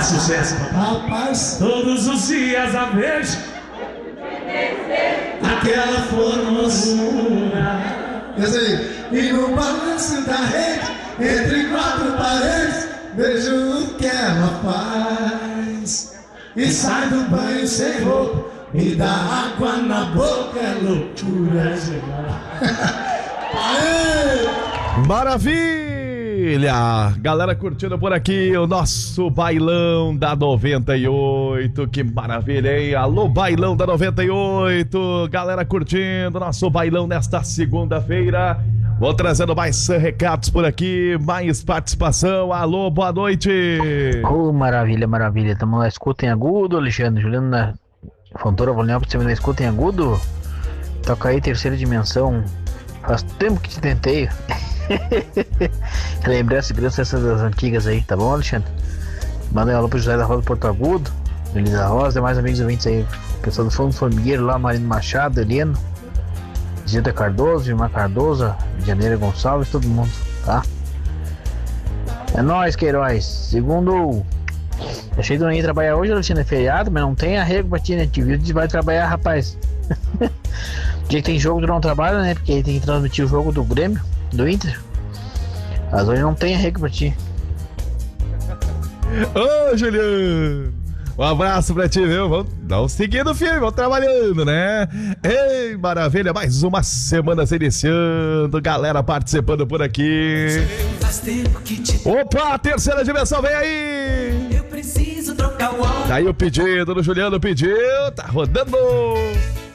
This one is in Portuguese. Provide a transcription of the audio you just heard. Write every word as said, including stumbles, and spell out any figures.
sucesso, rapaz. Todos os dias a vejo aquela formosura. Esse aí. E no balanço da rede, entre quatro paredes, vejo o que ela faz. E sai do banho sem roupa, me dá água na boca, é loucura geral. Maravilha! Galera curtindo por aqui o nosso bailão da noventa e oito. Que maravilha, hein? Alô, bailão da noventa e oito. Galera curtindo nosso bailão nesta segunda-feira. Vou trazendo mais recados por aqui, mais participação. Alô, boa noite. Oh, maravilha, maravilha. Tamo na escuta em agudo, Alexandre. Juliano na Fontoura, Volnel, pra você na escuta em agudo. Toca aí, terceira dimensão. Faz tempo que te tentei. Lembrei as crianças das antigas aí, tá bom, Alexandre? Manda um alô pro José da Rosa, Porto Agudo, Elisa Rosa, demais amigos ouvintes aí. Pessoal do Fundo Formigueiro lá, Marino Machado, Heleno, Zilda Cardoso, Vilmar Cardoso, Janeiro Gonçalves, todo mundo, tá? É nóis, Queiroz. Segundo, achei que não ia trabalhar hoje, Alexandre, é feriado, mas não tem arrego pra ti, né? Te viu, vai trabalhar, rapaz. Dia que tem jogo, tu não trabalha, né? Porque aí tem que transmitir o jogo do Grêmio, do Inter. Mas hoje não tem arrego pra ti. Ô, Juliano, um abraço pra ti, viu? Vamos dar um seguindo firme, vamos trabalhando, né? Ei, maravilha, mais uma semana se iniciando, galera participando por aqui. Opa, a terceira dimensão vem aí! Eu preciso trocar o óleo. Daí o pedido do Juliano pediu, tá rodando!